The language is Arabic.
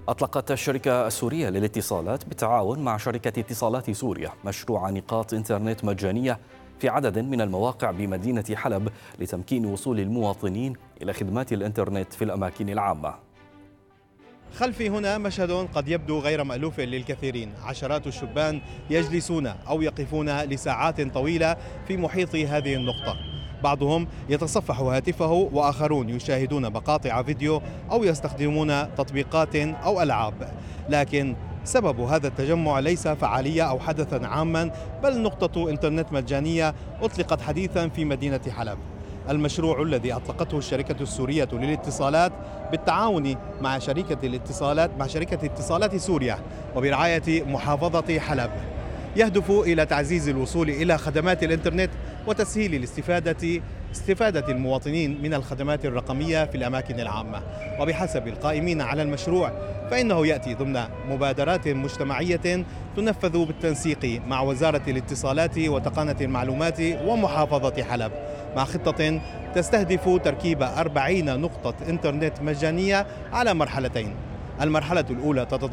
أطلقت الشركة السورية للاتصالات بالتعاون مع شركة اتصالات سوريا مشروع نقاط إنترنت مجانية في عدد من المواقع بمدينة حلب لتمكين وصول المواطنين إلى خدمات الإنترنت في الأماكن العامة. خلفي هنا مشهد قد يبدو غير مألوف للكثيرين، عشرات الشبان يجلسون أو يقفون لساعات طويلة في محيط هذه النقطة، بعضهم يتصفح هاتفه وآخرون يشاهدون مقاطع فيديو أو يستخدمون تطبيقات أو ألعاب. لكن سبب هذا التجمع ليس فعالية أو حدثا عاما، بل نقطة إنترنت مجانية أطلقت حديثا في مدينة حلب. المشروع الذي أطلقته الشركة السورية للاتصالات بالتعاون مع شركة اتصالات سوريا وبرعاية محافظة حلب يهدف إلى تعزيز الوصول إلى خدمات الإنترنت وتسهيل استفادة المواطنين من الخدمات الرقمية في الأماكن العامة. وبحسب القائمين على المشروع فإنه يأتي ضمن مبادرات مجتمعية تنفذ بالتنسيق مع وزارة الاتصالات وتقنية المعلومات ومحافظة حلب، مع خطة تستهدف تركيب 40 نقطة إنترنت مجانية على مرحلتين. المرحلة الأولى